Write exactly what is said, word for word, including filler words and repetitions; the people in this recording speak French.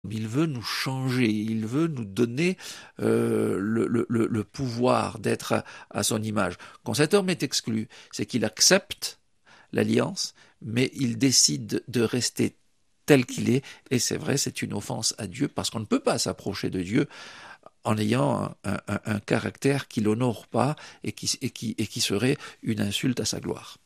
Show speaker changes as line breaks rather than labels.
Il veut nous changer, il veut nous donner euh, le, le, le pouvoir d'être à, à son image. Quand cet homme est exclu, c'est qu'il accepte l'alliance, mais il décide de rester tel qu'il est, et c'est vrai, c'est une offense à Dieu, parce qu'on ne peut pas s'approcher de Dieu en ayant un, un, un caractère qui l'honore pas et qui, et, qui, et qui serait une insulte à sa gloire.